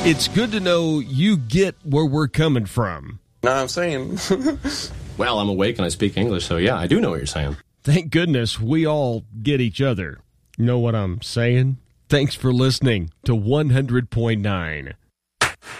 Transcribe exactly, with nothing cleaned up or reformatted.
It's good to know you get where we're coming from. No, I'm saying. Well, I'm awake and I speak English, so yeah, I do know what you're saying. Thank goodness we all get each other. Know what I'm saying? Thanks for listening to one hundred point nine.